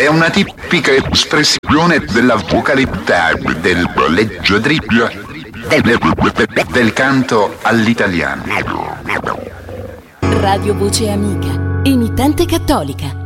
è una tipica espressione della vocalità del leggiadriglio del canto all'italiano. Radio Voce Amica, emittente cattolica.